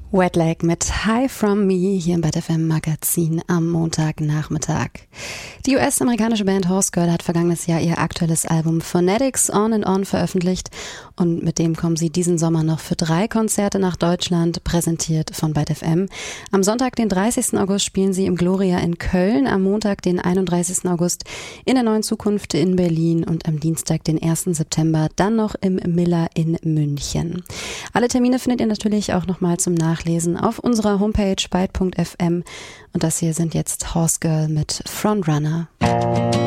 Wet Leg mit Hi From Me hier im Bad FM Magazin am Montagnachmittag. Die US-amerikanische Band Horse Girl hat vergangenes Jahr ihr aktuelles Album Phonetics On and On veröffentlicht und mit dem kommen sie diesen Sommer noch für 3 Konzerte nach Deutschland, präsentiert von Bad FM. Am Sonntag, den 30. August spielen sie im Gloria in Köln, am Montag, den 31. August in der Neuen Zukunft in Berlin und am Dienstag, den 1. September dann noch im Miller in München. Alle Termine findet ihr natürlich auch nochmal zum Nachlesen auf unserer Homepage byte.fm und das hier sind jetzt Horse Girl mit Frontrunner.